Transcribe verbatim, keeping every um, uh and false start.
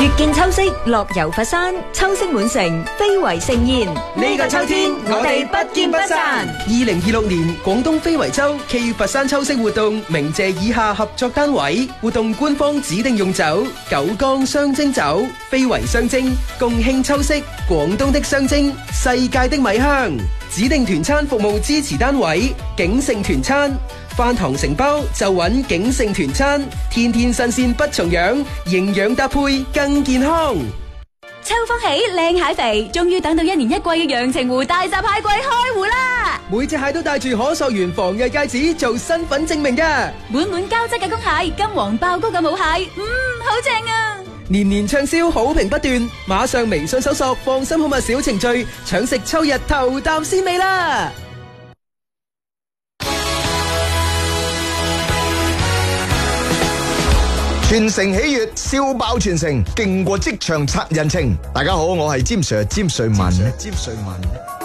越境秋色，樂遊佛山，秋色滿城，非遺盛宴。 呢個秋天，我哋不見不散。二零二六年廣東非遺周暨佛山秋色活動，鳴謝以下合作單位。活動官方指定用酒：九江雙蒸酒，非遺雙蒸，共慶秋色，廣東的雙蒸，世界的米香。指定團餐服務支持單位：景盛團餐。飯堂承包就揾景盛團餐，天天新鮮不重樣，營養搭配更健康。 秋風起，靚蟹肥，終於等到一年一季嘅陽澄湖大閘蟹季開湖啦！ 每隻蟹都帶住可溯源防偽戒指做身份證明嘅， 滿滿膠質嘅公蟹，金黃爆膏嘅母蟹，嗯，好正啊！ 年年暢銷，好評不斷，馬上微信搜索放心好物小程序，搶食秋日頭啖鮮味啦！ 全城喜悅，笑爆全城，勁過職場刷人情。大家好，我係詹 Sir 詹瑞文。詹瑞文。